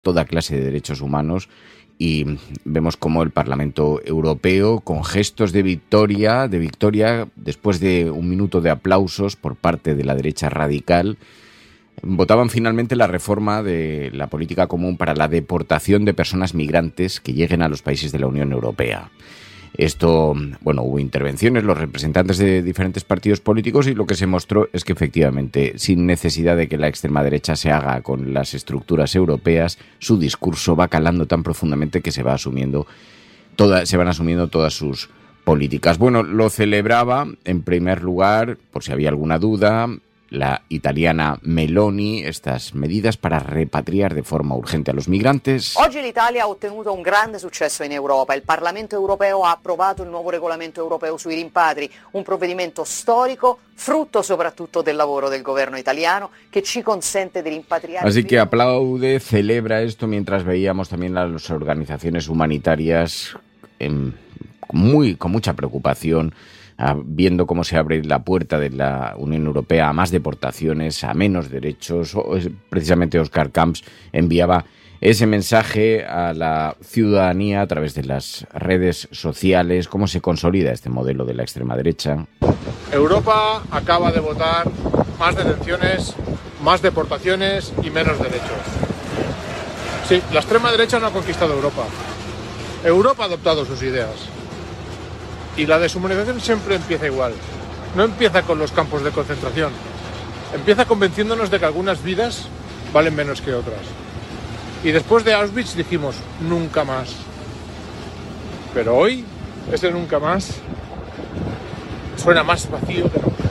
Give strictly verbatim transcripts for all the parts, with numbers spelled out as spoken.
toda clase de derechos humanos. Y vemos cómo el Parlamento Europeo, con gestos de victoria, de victoria, después de un minuto de aplausos por parte de la derecha radical, votaban finalmente la reforma de la política común para la deportación de personas migrantes que lleguen a los países de la Unión Europea. Esto, bueno, hubo intervenciones, los representantes de diferentes partidos políticos, y lo que se mostró es que efectivamente, sin necesidad de que la extrema derecha se haga con las estructuras europeas, su discurso va calando tan profundamente que se va asumiendo toda, se van asumiendo todas sus políticas. Bueno, lo celebraba en primer lugar, por si había alguna duda, la italiana Meloni, estas medidas para repatriar de forma urgente a los migrantes. Oggi l'Italia ha ottenuto un grande successo in Europa. Il Parlamento europeo ha approvato il nuovo regolamento europeo sui rimpatri, un provvedimento storico, frutto soprattutto del lavoro del governo italiano, che ci consente di rimpatriare. Así que aplaude, celebra esto, mientras veíamos también a las organizaciones humanitarias en, muy, con mucha preocupación, viendo cómo se abre la puerta de la Unión Europea a más deportaciones, a menos derechos. Precisamente Oscar Camps enviaba ese mensaje a la ciudadanía a través de las redes sociales, cómo se consolida este modelo de la extrema derecha. Europa acaba de votar más detenciones, más deportaciones y menos derechos. Sí, la extrema derecha no ha conquistado Europa. Europa ha adoptado sus ideas. Y la deshumanización siempre empieza igual. No empieza con los campos de concentración. Empieza convenciéndonos de que algunas vidas valen menos que otras. Y después de Auschwitz dijimos, nunca más. Pero hoy, ese nunca más suena más vacío que nunca.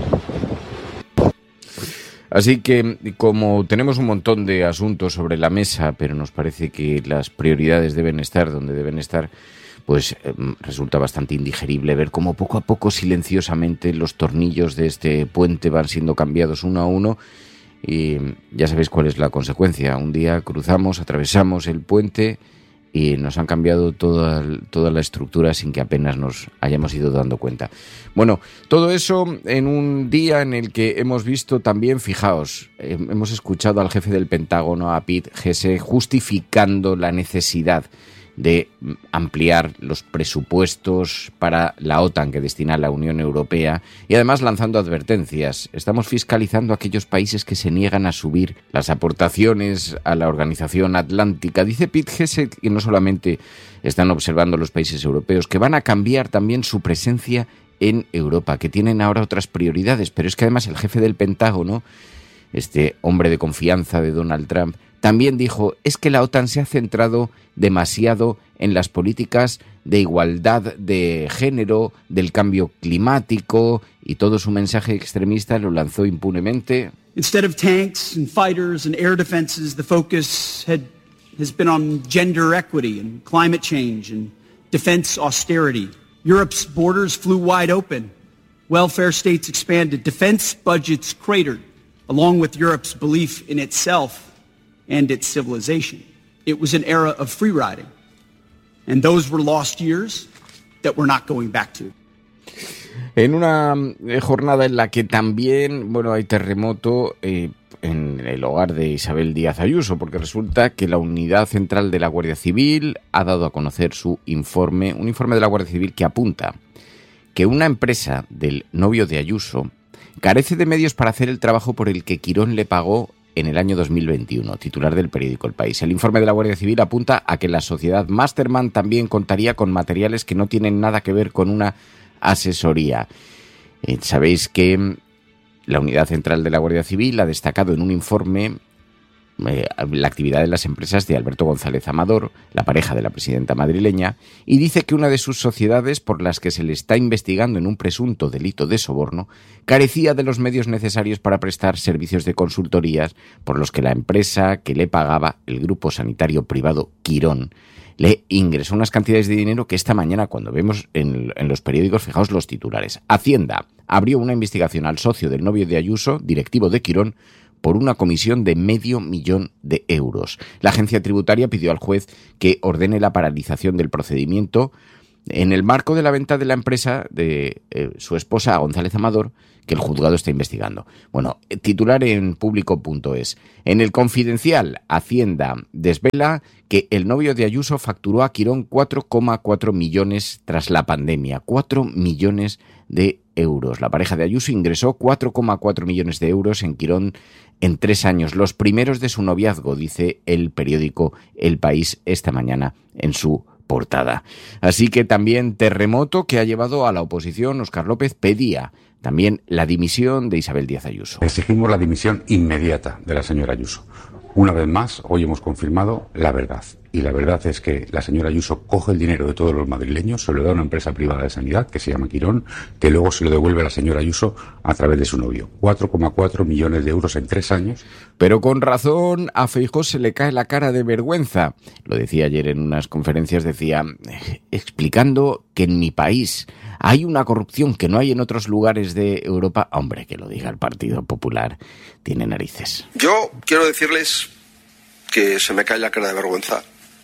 Así que, como tenemos un montón de asuntos sobre la mesa, pero nos parece que las prioridades deben estar donde deben estar, pues eh, resulta bastante indigerible ver cómo poco a poco, silenciosamente, los tornillos de este puente van siendo cambiados uno a uno, y ya sabéis cuál es la consecuencia. Un día cruzamos, atravesamos el puente y nos han cambiado toda, toda la estructura sin que apenas nos hayamos ido dando cuenta. Bueno, todo eso en un día en el que hemos visto también, fijaos, eh, hemos escuchado al jefe del Pentágono, a Pete Hegseth, justificando la necesidad de ampliar los presupuestos para la OTAN que destina la Unión Europea, y además lanzando advertencias. Estamos fiscalizando a aquellos países que se niegan a subir las aportaciones a la Organización Atlántica. Dice Pete Hegseth que no solamente están observando los países europeos, que van a cambiar también su presencia en Europa, que tienen ahora otras prioridades. Pero es que además el jefe del Pentágono, este hombre de confianza de Donald Trump, también dijo, es que la OTAN se ha centrado demasiado en las políticas de igualdad de género, del cambio climático, y todo su mensaje extremista lo lanzó impunemente. Instead of tanks and fighters and air defenses, the focus had, has been on gender equity and climate change and defense austerity. Europe's borders flew wide open. Welfare states expanded. Defense budgets cratered, along with Europe's belief in itself and its civilization. It was an era of free riding, and those were lost years that we're not going back to. En una jornada en la que también, bueno, hay terremoto eh, en el hogar de Isabel Díaz Ayuso, porque resulta que la Unidad Central de la Guardia Civil ha dado a conocer su informe, un informe de la Guardia Civil que apunta que una empresa del novio de Ayuso carece de medios para hacer el trabajo por el que Quirón le pagó en el año dos mil veintiuno, titular del periódico El País. El informe de la Guardia Civil apunta a que la sociedad Masterman también contaría con materiales que no tienen nada que ver con una asesoría. Eh, Sabéis que la Unidad Central de la Guardia Civil ha destacado en un informe eh, la actividad de las empresas de Alberto González Amador, la pareja de la presidenta madrileña, y dice que una de sus sociedades, por las que se le está investigando en un presunto delito de soborno, carecía de los medios necesarios para prestar servicios de consultorías, por los que la empresa que le pagaba, el grupo sanitario privado Quirón, le ingresó unas cantidades de dinero que esta mañana, cuando vemos en, en los periódicos, fijaos los titulares. Hacienda abrió una investigación al socio del novio de Ayuso, directivo de Quirón, por una comisión de medio millón de euros. La agencia tributaria pidió al juez que ordene la paralización del procedimiento en el marco de la venta de la empresa de eh, su esposa González Amador, que el juzgado está investigando. Bueno, titular en público punto es. En el Confidencial, Hacienda desvela que el novio de Ayuso facturó a Quirón cuatro coma cuatro millones tras la pandemia. cuatro millones de euros. La pareja de Ayuso ingresó cuatro coma cuatro millones de euros en Quirón en tres años, los primeros de su noviazgo, dice el periódico El País esta mañana en su portada. Así que también terremoto que ha llevado a la oposición. Óscar López pedía también la dimisión de Isabel Díaz Ayuso. Exigimos la dimisión inmediata de la señora Ayuso. Una vez más, hoy hemos confirmado la verdad. Y la verdad es que la señora Ayuso coge el dinero de todos los madrileños, se lo da a una empresa privada de sanidad que se llama Quirón, que luego se lo devuelve a la señora Ayuso a través de su novio. cuatro coma cuatro millones de euros en tres años. Pero con razón a Feijóo se le cae la cara de vergüenza. Lo decía ayer en unas conferencias, decía, explicando que en mi país hay una corrupción que no hay en otros lugares de Europa. Hombre, que lo diga el Partido Popular, tiene narices. Yo quiero decirles que se me cae la cara de vergüenza,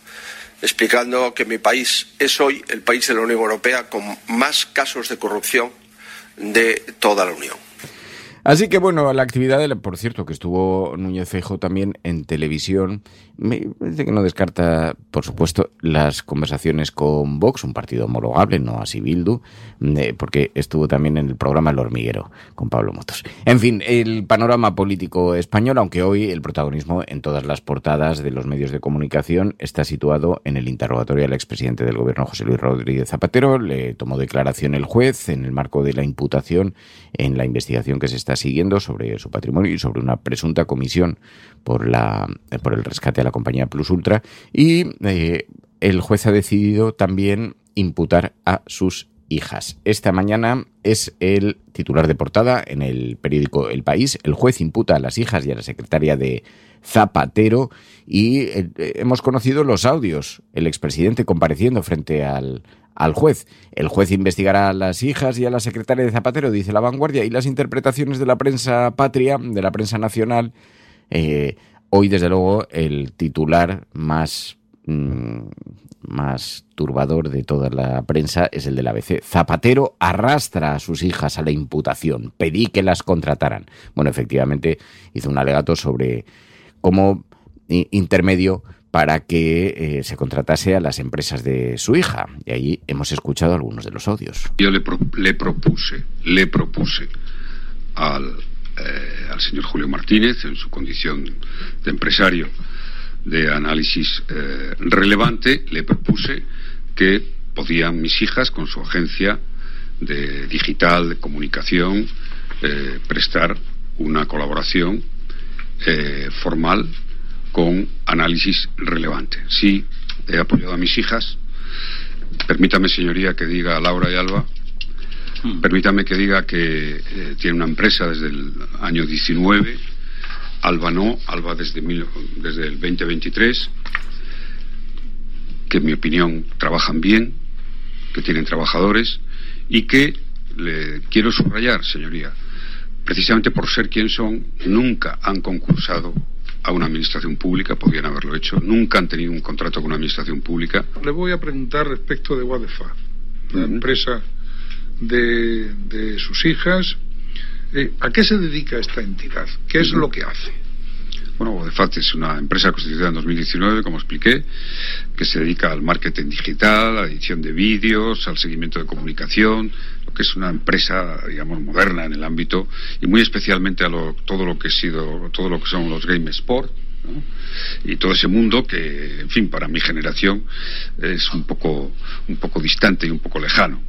explicando que mi país es hoy el país de la Unión Europea con más casos de corrupción de toda la Unión. Así que bueno, la actividad, de, por cierto, que estuvo Núñez Feijóo también en televisión, me parece que no descarta, por supuesto, las conversaciones con Vox, un partido homologable, no así Bildu, eh, porque estuvo también en el programa El Hormiguero con Pablo Motos. En fin, el panorama político español, aunque hoy el protagonismo en todas las portadas de los medios de comunicación está situado en el interrogatorio al expresidente del gobierno, José Luis Rodríguez Zapatero. Le tomó declaración el juez en el marco de la imputación en la investigación que se está siguiendo sobre su patrimonio y sobre una presunta comisión por la por el rescate a la compañía Plus Ultra, y eh, el juez ha decidido también imputar a sus hijas. Esta mañana es el titular de portada en el periódico El País. El juez imputa a las hijas y a la secretaria de Zapatero, y eh, hemos conocido los audios, el expresidente compareciendo frente al al juez. El juez investigará a las hijas y a la secretaria de Zapatero, dice La Vanguardia, y las interpretaciones de la prensa patria, de la prensa nacional. Eh, hoy, desde luego, el titular más, mmm, más turbador de toda la prensa es el del A B C. Zapatero arrastra a sus hijas a la imputación. Pedí que las contrataran. Bueno, efectivamente, hizo un alegato sobre cómo intermedio para que eh, se contratase a las empresas de su hija. Y ahí hemos escuchado algunos de los audios. Yo le, pro, le propuse, le propuse al, eh, al señor Julio Martínez, en su condición de empresario de análisis eh, relevante, le propuse que podían mis hijas, con su agencia de digital, de comunicación, eh, prestar una colaboración eh, formal con análisis relevante. Sí, he apoyado a mis hijas. Permítame, señoría, que diga a Laura y Alba, permítame que diga que eh, tiene una empresa desde el año diecinueve, Alba no, Alba desde, mil, desde el veinte veintitrés, que en mi opinión trabajan bien, que tienen trabajadores, y que, le quiero subrayar, señoría, precisamente por ser quien son, nunca han concursado a una administración pública, podían haberlo hecho, nunca han tenido un contrato con una administración pública. Le voy a preguntar respecto de Wadefar, la uh-huh. empresa de, de sus hijas. Eh, ¿A qué se dedica esta entidad? ¿Qué es uh-huh. lo que hace? Bueno, Wadefar es una empresa constituida en dos mil diecinueve, como expliqué, que se dedica al marketing digital, a la edición de vídeos, al seguimiento de comunicación, lo que es una empresa, digamos, moderna en el ámbito, y muy especialmente a lo, todo lo que ha sido, todo lo que son los game sport, ¿no? Y todo ese mundo que, en fin, para mi generación es un poco, un poco distante y un poco lejano.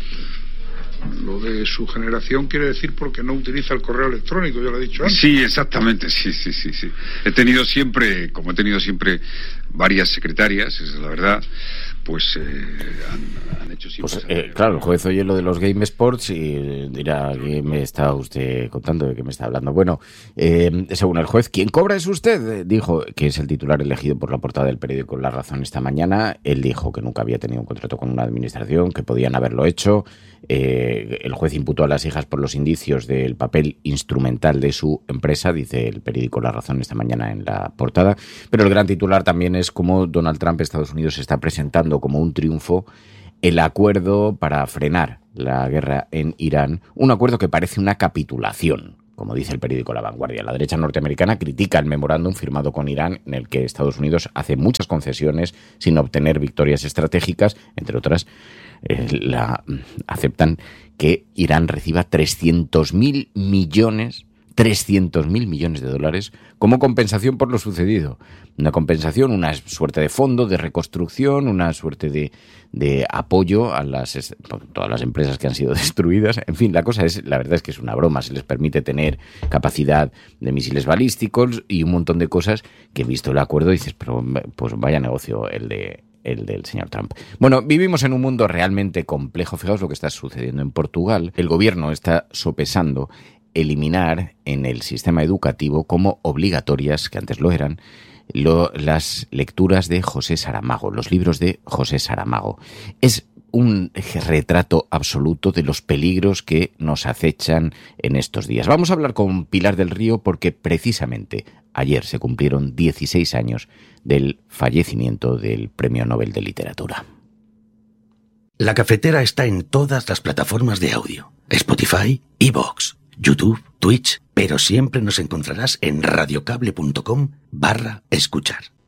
Lo de su generación quiere decir porque no utiliza el correo electrónico, ya lo he dicho antes. Sí, exactamente, sí, sí, sí, sí. He tenido siempre, como he tenido siempre varias secretarias, esa es la verdad, pues eh, han, han hecho siempre... Pues, eh, claro, el juez oye lo de los Game Sports y dirá, ¿qué me está usted contando? ¿De qué me está hablando? Bueno, eh, según el juez, ¿quién cobra es usted? Dijo que es el titular elegido por la portada del periódico La Razón esta mañana. Él dijo que nunca había tenido un contrato con una administración, que podían haberlo hecho. Eh, el juez imputó a las hijas por los indicios del papel instrumental de su empresa, dice el periódico La Razón esta mañana en la portada. Pero el gran titular también es cómo Donald Trump, Estados Unidos, se está presentando como un triunfo el acuerdo para frenar la guerra en Irán, un acuerdo que parece una capitulación, como dice el periódico La Vanguardia. La derecha norteamericana critica el memorándum firmado con Irán, en el que Estados Unidos hace muchas concesiones sin obtener victorias estratégicas, entre otras, eh, la, aceptan que Irán reciba trescientos mil millones trescientos mil millones de dólares como compensación por lo sucedido. Una compensación, una suerte de fondo de reconstrucción, una suerte de, de apoyo a las todas las empresas que han sido destruidas. En fin, la cosa es, la verdad es que es una broma. Se les permite tener capacidad de misiles balísticos y un montón de cosas que, visto el acuerdo, dices, pero pues vaya negocio el de el del señor Trump. Bueno, vivimos en un mundo realmente complejo. Fijaos lo que está sucediendo en Portugal. El gobierno está sopesando eliminar en el sistema educativo como obligatorias, que antes lo eran, lo, las lecturas de José Saramago, los libros de José Saramago. Es un retrato absoluto de los peligros que nos acechan en estos días. Vamos a hablar con Pilar del Río porque precisamente ayer se cumplieron dieciséis años del fallecimiento del Premio Nobel de Literatura. La Cafetera está en todas las plataformas de audio. Spotify, iVoox, YouTube, Twitch, pero siempre nos encontrarás en radiocable punto com barra escuchar.